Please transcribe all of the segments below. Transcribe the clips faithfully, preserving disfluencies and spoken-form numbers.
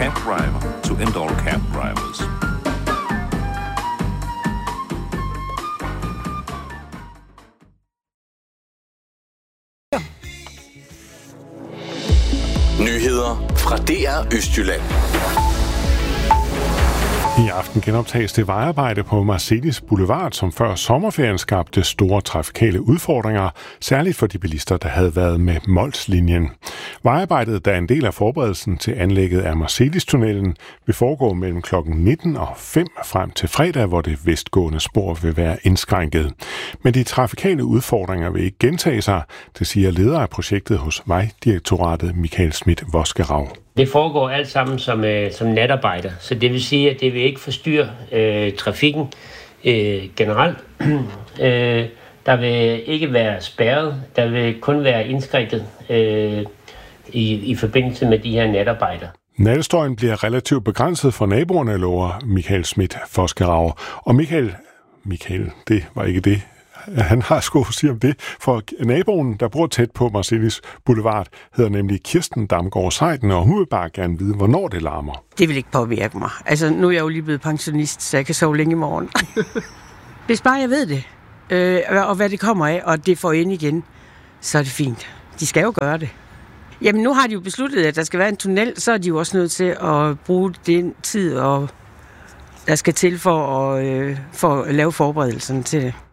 cab driver to end all cab drivers. Nyheder fra D R Østjylland. I aften genoptages det vejarbejde på Marselis Boulevard, som før sommerferien skabte store trafikale udfordringer, særligt for de bilister, der havde været med Mols-linjen. Vejarbejdet, der er en del af forberedelsen til anlægget af Marselis-tunnelen, vil foregå mellem klokken nitten og fem frem til fredag, hvor det vestgående spor vil være indskrænket. Men de trafikale udfordringer vil ikke gentage sig, det siger leder af projektet hos Vejdirektoratet Michael Schmidt-Vosgerau. Det foregår alt sammen som, øh, som natarbejde, så det vil sige, at det vil ikke forstyrre øh, trafikken øh, generelt. øh, der vil ikke være spærret, der vil kun være indskrænket øh, i, i forbindelse med de her natarbejder. Nattestøjen bliver relativt begrænset for naboerne, lover Michael Schmidt-Vosgerau. Og Michael, Michael, det var ikke det, han har sgu at sige om det, for naboen, der bor tæt på Marselis Boulevard, hedder nemlig Kirsten Damgaard Seiden, og hun vil bare gerne vide, hvornår det larmer. Det vil ikke påvirke mig. Altså, nu er jeg jo lige blevet pensionist, så jeg kan sove længe i morgen. Hvis bare jeg ved det, øh, og hvad det kommer af, og det får ind igen, så er det fint. De skal jo gøre det. Jamen, nu har de jo besluttet, at der skal være en tunnel, så er de jo også nødt til at bruge den tid, og der skal til for at, øh, for at lave forberedelsen til det.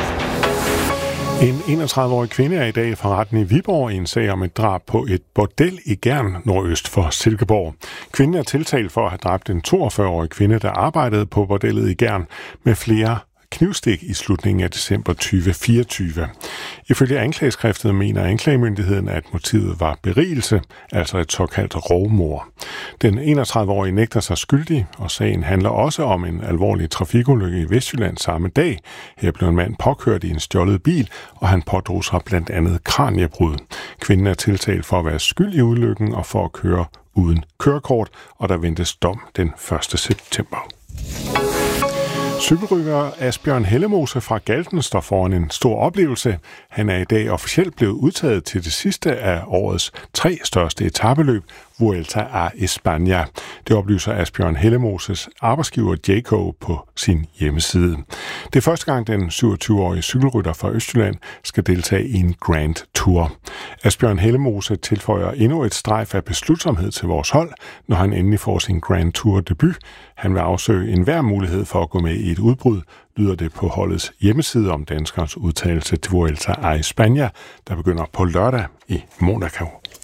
En enogtredive-årig kvinde er i dag for retten i Viborg i en sag om et drab på et bordel i Gjern, nordøst for Silkeborg. Kvinden er tiltalt for at have dræbt en toogfyrre-årig kvinde, der arbejdede på bordellet i Gjern med flere knivstik i slutningen af december tyve fireogtyve. Ifølge anklageskriftet mener anklagemyndigheden, at motivet var berigelse, altså et såkaldt rovmord. Den enogtredive-årige nægter sig skyldig, og sagen handler også om en alvorlig trafikulykke i Vestjylland samme dag. Her blev en mand påkørt i en stjålet bil, og han pådrog sig blandt andet kraniebrud. Kvinden er tiltalt for at være skyld i ulykken og for at køre uden kørekort, og der ventes dom den første september. Cykelrytter Asbjørn Hellemose fra Galten står foran en stor oplevelse. Han er i dag officielt blevet udtaget til det sidste af årets tre største etapeløb, Vuelta a España. Det oplyser Asbjørn Hellemoses arbejdsgiver Jayco på sin hjemmeside. Det er første gang, den syvogtyve-årige cykelrytter fra Østjylland skal deltage i en Grand Tour. Asbjørn Hellemose tilføjer endnu et strejf af beslutsomhed til vores hold, når han endelig får sin Grand Tour debut. Han vil afsøge enhver mulighed for at gå med i et udbrud, lyder det på holdets hjemmeside om danskernes udtalelse til Vuelta a España, der begynder på lørdag i Monaco.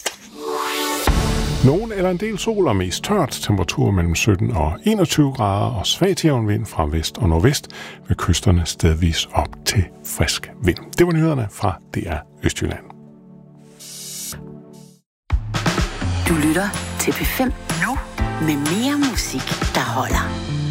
Nogen eller en del sol og mest tørt, temperatur mellem sytten og enogtyve grader og svag til jævn vind fra vest og nordvest, ved kysterne stedvis op til frisk vind. Det var nyhederne fra D R Østjylland. Du lytter til P fem nu med mere musik, der holder.